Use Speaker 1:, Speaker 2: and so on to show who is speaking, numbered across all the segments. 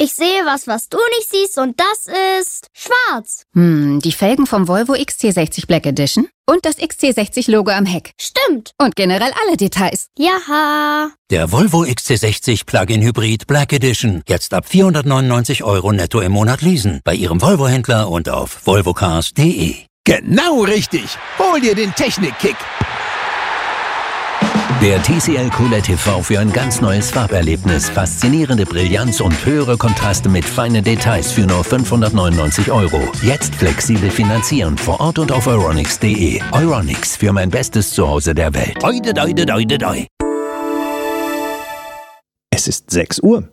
Speaker 1: Ich sehe was du nicht siehst und das ist schwarz.
Speaker 2: Die Felgen vom Volvo XC60 Black Edition und das XC60-Logo am Heck.
Speaker 1: Stimmt.
Speaker 2: Und generell alle Details.
Speaker 1: Jaha.
Speaker 3: Der Volvo XC60 Plug-in Hybrid Black Edition. Jetzt ab 499 € netto im Monat leasen. Bei Ihrem Volvo-Händler und auf volvocars.de.
Speaker 4: Genau richtig. Hol dir den Technik-Kick.
Speaker 5: Der TCL QLED TV für ein ganz neues Farberlebnis. Faszinierende Brillanz und höhere Kontraste mit feinen Details für nur 599 €. Jetzt flexibel finanzieren vor Ort und auf euronics.de. Euronics, für mein bestes Zuhause der Welt.
Speaker 4: Oide, oide, oide, oide.
Speaker 6: Es ist 6 Uhr.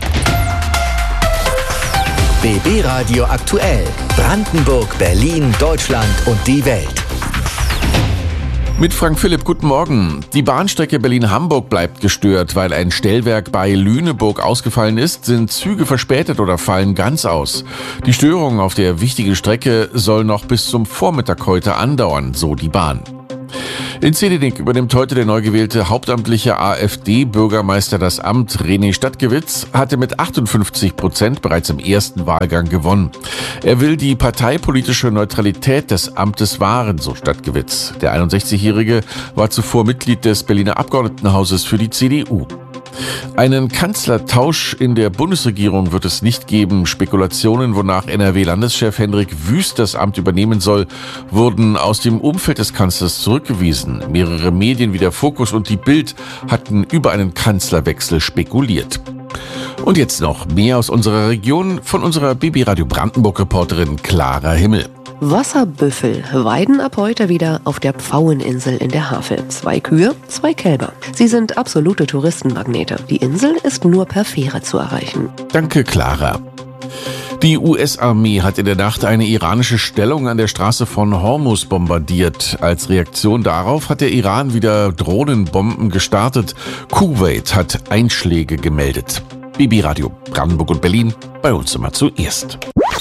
Speaker 7: BB Radio aktuell. Brandenburg, Berlin, Deutschland und die Welt.
Speaker 8: Mit Frank Philipp, guten Morgen. Die Bahnstrecke Berlin-Hamburg bleibt gestört. Weil ein Stellwerk bei Lüneburg ausgefallen ist, sind Züge verspätet oder fallen ganz aus. Die Störung auf der wichtigen Strecke soll noch bis zum Vormittag heute andauern, so die Bahn. In Zedinik übernimmt heute der neu gewählte hauptamtliche AfD-Bürgermeister das Amt. René Stadtgewitz hatte mit 58% bereits im ersten Wahlgang gewonnen. Er will die parteipolitische Neutralität des Amtes wahren, so Stadtgewitz. Der 61-Jährige war zuvor Mitglied des Berliner Abgeordnetenhauses für die CDU. Einen Kanzlertausch in der Bundesregierung wird es nicht geben. Spekulationen, wonach NRW-Landeschef Hendrik Wüst das Amt übernehmen soll, wurden aus dem Umfeld des Kanzlers zurückgewiesen. Mehrere Medien wie der Fokus und die Bild hatten über einen Kanzlerwechsel spekuliert. Und jetzt noch mehr aus unserer Region von unserer BB Radio Brandenburg-Reporterin Clara Himmel.
Speaker 9: Wasserbüffel weiden ab heute wieder auf der Pfaueninsel in der Havel. 2 Kühe, 2 Kälber. Sie sind absolute Touristenmagnete. Die Insel ist nur per Fähre zu erreichen.
Speaker 8: Danke, Clara. Die US-Armee hat in der Nacht eine iranische Stellung an der Straße von Hormuz bombardiert. Als Reaktion darauf hat der Iran wieder Drohnenbomben gestartet. Kuwait hat Einschläge gemeldet. BB Radio Brandenburg und Berlin, bei uns immer zuerst.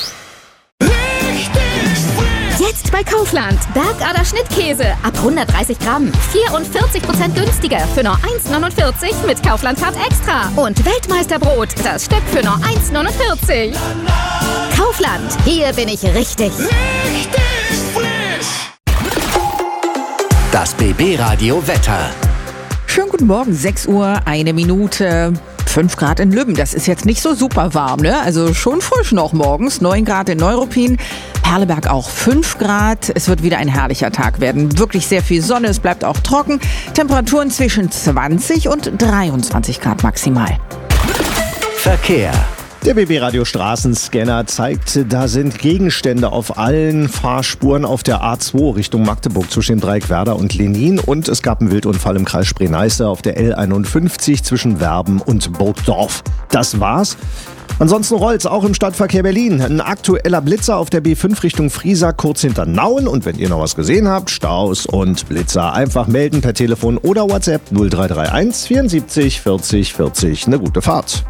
Speaker 2: Jetzt bei Kaufland. Bergader Schnittkäse ab 130 Gramm. 44% günstiger für nur 1,49 mit Kaufland Card Extra. Und Weltmeisterbrot, das Stück für nur 1,49. Kaufland, hier bin ich richtig.
Speaker 7: Richtig frisch. Das BB Radio Wetter.
Speaker 10: Schönen guten Morgen, 6 Uhr, 1 Minute. 5 Grad in Lübben, das ist jetzt nicht so super warm, ne? Also schon frisch noch morgens. 9 Grad in Neuruppin, Perleberg auch 5 Grad. Es wird wieder ein herrlicher Tag werden. Wirklich sehr viel Sonne, es bleibt auch trocken. Temperaturen zwischen 20 und 23 Grad maximal.
Speaker 7: Verkehr.
Speaker 6: Der BB Radio Straßenscanner zeigt, da sind Gegenstände auf allen Fahrspuren auf der A2 Richtung Magdeburg zwischen dem Dreieck Werder und Lenin. Und es gab einen Wildunfall im Kreis Spree-Neiße auf der L51 zwischen Werben und Burgdorf. Das war's. Ansonsten rollt's auch im Stadtverkehr Berlin. Ein aktueller Blitzer auf der B5 Richtung Frieser, kurz hinter Nauen. Und wenn ihr noch was gesehen habt, Staus und Blitzer, einfach melden per Telefon oder WhatsApp 0331 74 40 40. Eine gute Fahrt.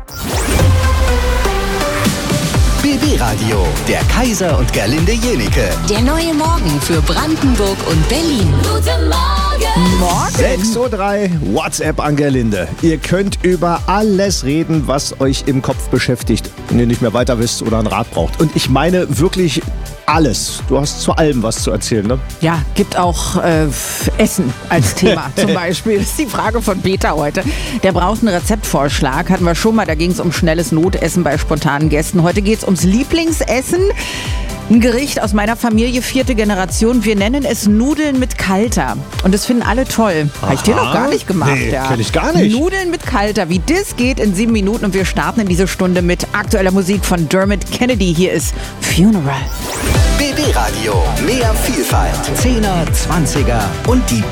Speaker 7: BB Radio, der Kaiser und Gerlinde Jenike.
Speaker 2: Der neue Morgen für Brandenburg und Berlin. Guten Morgen.
Speaker 6: Morgen. 6.03 Uhr, WhatsApp an Gerlinde. Ihr könnt über alles reden, was euch im Kopf beschäftigt, wenn ihr nicht mehr weiter wisst oder einen Rat braucht. Und ich meine wirklich alles. Du hast zu allem was zu erzählen, ne?
Speaker 10: Ja, gibt auch Essen als Thema zum Beispiel. Das ist die Frage von Peter heute. Der braucht einen Rezeptvorschlag. Hatten wir schon mal, da ging es um schnelles Notessen bei spontanen Gästen. Heute geht es ums Lieblingsessen. Ein Gericht aus meiner Familie, 4. Generation. Wir nennen es Nudeln mit Kalter. Und das finden alle toll. Habe ich dir noch gar nicht gemacht.
Speaker 6: Nee,
Speaker 10: ja.
Speaker 6: kenn ich gar nicht.
Speaker 10: Nudeln mit Kalter. Wie das geht in 7 Minuten. Und wir starten in diese Stunde mit aktueller Musik von Dermot Kennedy. Hier ist Funeral.
Speaker 7: BB Radio, mehr Vielfalt. 10er, 20er und die